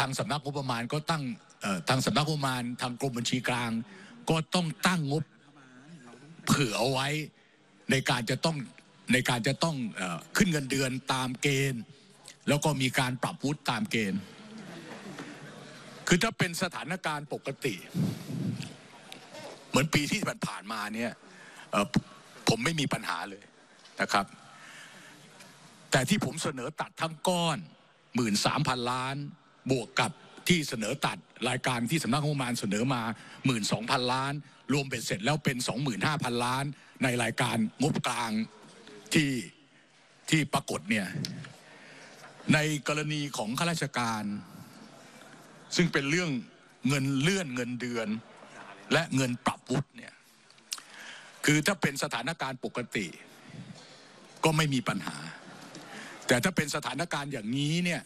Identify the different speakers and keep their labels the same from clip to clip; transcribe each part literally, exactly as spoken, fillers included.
Speaker 1: ทางสำนักงบประมาณก็ตั้งทางสำนักงบประมาณทางกรมบัญชีกลางก็ต้องตั้งงบเผื่อเอาไว้ในการจะต้องในการจะต้องเอ่อขึ้นเงินเดือนตามเกณฑ์แล้วก็มีการปรับวุฒิตามเกณฑ์คือถ้าเป็นสถานการณ์ปกติเหมือนปีที่ผ่านมาเนี่ยผมไม่มีปัญหาเลยนะครับแต่ที่ผมเสนอตัดทั้งก้อนหมื่นสามพันล้านบวกกับที่เสนอตัดรายการที่สำนักงบประมาณเสนอมาหมื่นสองพันล้านรวมเป็นเสร็จแล้วเป็นสองหมื่นห้าพันล้านในรายการงบกลางที่ที่ปรากฏเนี่ยในกรณีของข้าราชการซึ่งเป็นเรื่องเงินเลื่อนเงินเดือนและเงินปรับวุฒิเนี่ยคือถ้าเป็นสถานการณ์ปกติก็ไม่มีปัญหาแต่ถ้าเป็นสถานการณ์อย่างนี้เนี่ย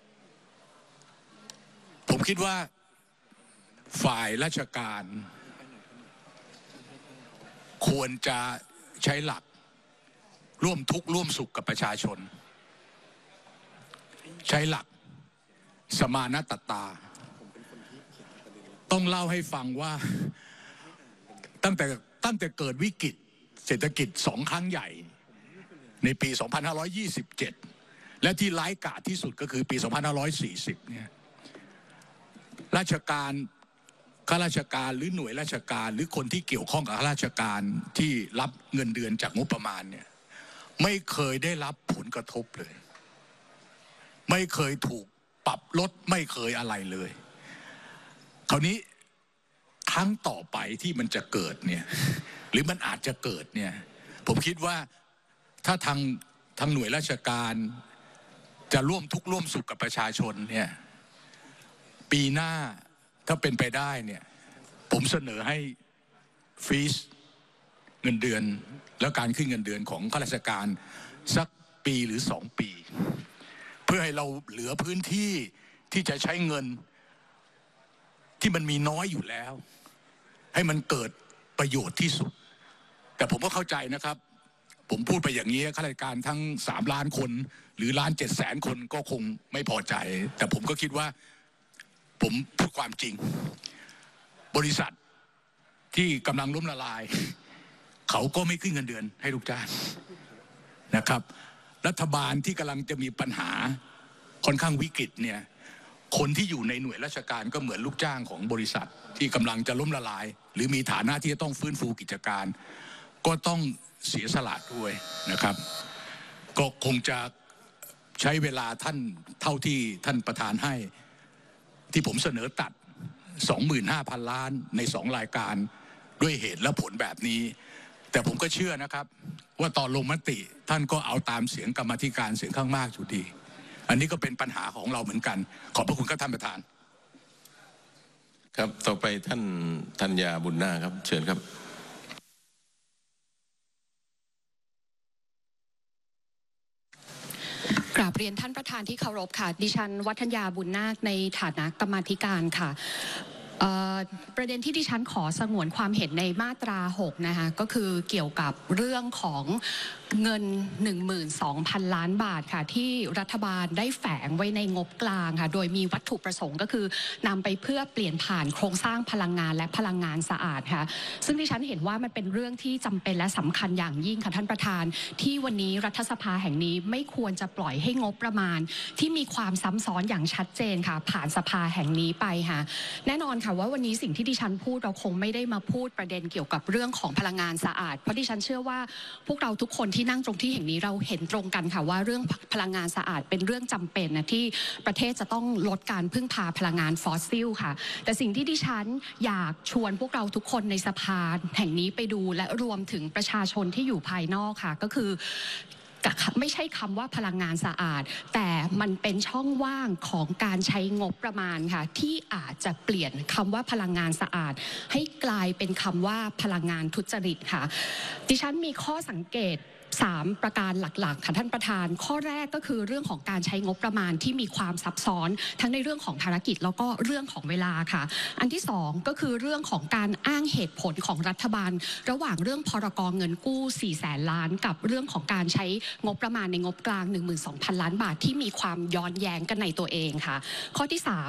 Speaker 1: ผมคิดว่าฝ่ายราชการควรจะใช้หลักร่วมทุกข์ร่วมสุขกับประชาชนใช้หลักสมานตตาต้องเล่าให้ฟังว่าตั้งแต่ตั้งแต่เกิดวิกฤตเศรษฐกิจสองครั้งใหญ่ในปีสองพันห้าร้อยยี่สิบเจ็ดและที่ร้ายกาจที่สุดก็คือปีสองพันห้าร้อยสี่สิบเนี่ยราชการข้าราชการหรือหน่วยราชการหรือคนที่เกี่ยวข้องกับข้าราชการที่รับเงินเดือนจากงบประมาณเนี่ยไม่เคยได้รับผลกระทบเลยไม่เคยถูกปรับลดไม่เคยอะไรเลยคราวนี้ครั้งต่อไปที่มันจะเกิดเนี่ยหรือมันอาจจะเกิดเนี่ยผมคิดว่าถ้าทางทางหน่วยราชการจะร่วมทุกข์ร่วมสุขกับประชาชนเนี่ยปีหน้าถ้าเป็นไปได้เนี่ยผมเสนอให้ฟรีซเงินเดือนแล้วการขึ้นเงินเดือนของข้าราชการสักปีหรือสองปีเพื่อให้เราเหลือพื้นที่ที่จะใช้เงินที่มันมีน้อยอยู่แล้วให้มันเกิดประโยชน์ที่สุดแต่ผมก็เข้าใจนะครับผมพูดไปอย่างนี้ข้าราชการทั้งสามล้านคนหรือล้านเจ็ดแสนคนก็คงไม่พอใจแต่ผมก็คิดว่าผมพูดความจริงบริษัทที่กำลังล้มละลายเขาก็ไม่ขึ้นเงินเดือนให้ลูกจ้างนะครับรัฐบาลที่กำลังจะมีปัญหาค่อนข้างวิกฤตเนี่ยคนที่อยู่ในหน่วยราชการก็เหมือนลูกจ้างของบริษัทที่กำลังจะล้มละลายหรือมีฐานะที่จะต้องฟื้นฟูกิจการก็ต้องเสียสละด้วยนะครับก็คงจะใช้เวลาท่านเท่าที่ท่านประธานให้ที่ผมเสนอตัด สองหมื่นห้าพันล้านในสองรายการด้วยเหตุและผลแบบนี้แต่ผมก็เชื่อนะครับว่าตอนลงมติท่านก็เอาตามเสียงกรรมาธิการเสียงข้างมากอยู่ดีอันนี้ก็เป็นปัญหาของเราเหมือนกันขอบพระคุณครับท่านประธาน
Speaker 2: ครับต่อไปท่านธัญญาบุญนาคครับเชิญครับ
Speaker 3: กราบเรียนท่านประธานที่เคารพค่ะดิฉันวัฒญาบุญนาคในฐานะกรรมาธิการค่ะประเด็นที่ดิฉันขอสงวนความเห็นในมาตราหกนะคะก็คือเกี่ยวกับเรื่องของเงิน หนึ่งหมื่นสองพัน ล้านบาทค่ะที่รัฐบาลได้แฝงไว้ในงบกลางค่ะโดยมีวัตถุประสงค์ก็คือนำไปเพื่อเปลี่ยนผ่านโครงสร้างพลังงานและพลังงานสะอาดค่ะซึ่งดิฉันเห็นว่ามันเป็นเรื่องที่จำเป็นและสำคัญอย่างยิ่งค่ะท่านประธานที่วันนี้รัฐสภาแห่งนี้ไม่ควรจะปล่อยให้งบประมาณที่มีความซ้ำซ้อนอย่างชัดเจนค่ะผ่านสภาแห่งนี้ไปค่ะแน่นอนค่ะว่าวันนี้สิ่งที่ดิฉันพูดเราคงไม่ได้มาพูดประเด็นเกี่ยวกับเรื่องของพลังงานสะอาดเพราะดิฉันเชื่อว่าพวกเราทุกคนที่นั่งตรงที่แห่งนี้เราเห็นตรงกันค่ะว่าเรื่องพลังงานสะอาดเป็นเรื่องจำเป็นนะที่ประเทศจะต้องลดการพึ่งพาพลังงานฟอสซิลค่ะแต่สิ่งที่ดิฉันอยากชวนพวกเราทุกคนในสภาแห่งนี้ไปดูและรวมถึงประชาชนที่อยู่ภายนอกค่ะก็คือไม่ใช่คำว่าพลังงานสะอาดแต่มันเป็นช่องว่างของการใช้งบประมาณค่ะที่อาจจะเปลี่ยนคำว่าพลังงานสะอาดให้กลายเป็นคำว่าพลังงานทุจริตค่ะดิฉันมีข้อสังเกตสามประการหลักๆค่ะท่านประธานข้อแรกก็คือเรื่องของการใช้งบประมาณที่มีความซับซ้อนทั้งในเรื่องของภารกิจแล้วก็เรื่องของเวลาค่ะอันที่สองก็คือเรื่องของการอ้างเหตุผลของรัฐบาลระหว่างเรื่องพรก.เงินกู้สี่แสนล้านกับเรื่องของการใช้งบประมาณในงบกลาง หนึ่งหมื่นสองพัน ล้านบาทที่มีความย้อนแย้งกันในตัวเองค่ะข้อที่สาม